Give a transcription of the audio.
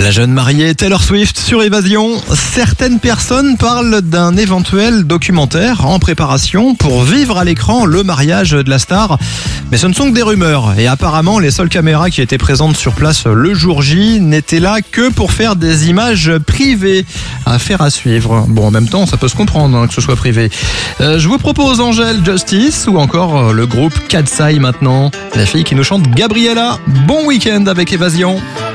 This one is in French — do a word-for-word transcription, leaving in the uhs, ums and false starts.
La jeune mariée Taylor Swift sur Évasion. Certaines personnes parlent d'un éventuel documentaire en préparation pour vivre à l'écran le mariage de la star. Mais ce ne sont que des rumeurs. Et apparemment, les seules caméras qui étaient présentes sur place le jour J n'étaient là que pour faire des images privées. Affaire à suivre. Bon, en même temps, ça peut se comprendre hein, que ce soit privé. Euh, je vous propose Angèle Justice ou encore euh, le groupe Katsai maintenant. La fille qui nous chante Gabriella. Bon week-end avec Évasion.